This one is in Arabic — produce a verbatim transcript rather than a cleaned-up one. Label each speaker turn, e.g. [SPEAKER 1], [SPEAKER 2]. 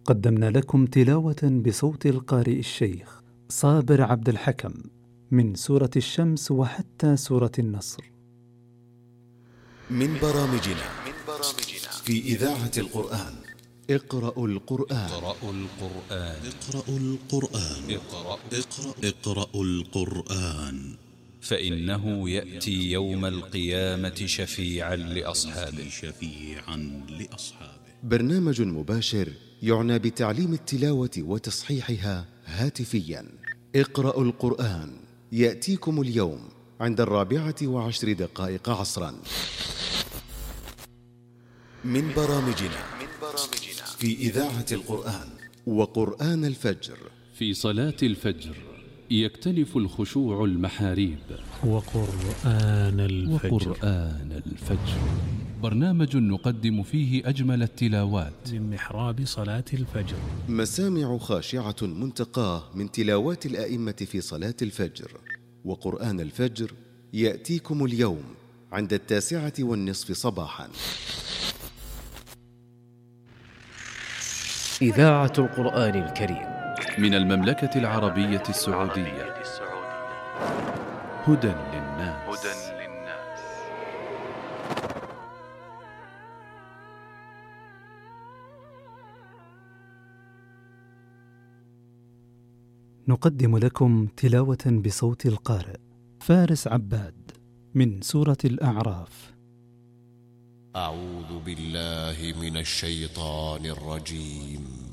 [SPEAKER 1] قدمنا لكم تلاوة بصوت القارئ الشيخ صابر عبد الحكم من سورة الشمس وحتى سورة النصر.
[SPEAKER 2] من برامجنا في إذاعة القرآن. اقرأوا القرآن.
[SPEAKER 3] اقرأوا القرآن.
[SPEAKER 4] اقرأوا القرآن.
[SPEAKER 3] اقرأوا
[SPEAKER 4] اقرأ اقرأوا القرآن
[SPEAKER 3] فإنه يأتي يوم القيامة شفيعا لأصحابه.
[SPEAKER 4] شفيعا لأصحابه.
[SPEAKER 2] برنامج مباشر يعنى بتعليم التلاوة وتصحيحها هاتفيا. اقرأوا القرآن يأتيكم اليوم عند الرابعة وعشر دقائق عصرا. من برامجنا في إذاعة القرآن. وقرآن الفجر.
[SPEAKER 5] في صلاة الفجر يكتنف الخشوع المحاريب.
[SPEAKER 6] وقرآن الفجر.
[SPEAKER 5] وقرآن الفجر برنامج نقدم فيه أجمل التلاوات
[SPEAKER 6] من محراب صلاة الفجر.
[SPEAKER 2] مسامع خاشعة منتقاه من تلاوات الآئمة في صلاة الفجر. وقرآن الفجر يأتيكم اليوم عند التاسعة والنصف صباحا.
[SPEAKER 7] إذاعة القرآن الكريم
[SPEAKER 5] من المملكة العربية السعودية. هدى للناس.
[SPEAKER 1] نقدم لكم تلاوة بصوت القارئ فارس عباد من سورة الأعراف.
[SPEAKER 8] أعوذ بالله من الشيطان الرجيم.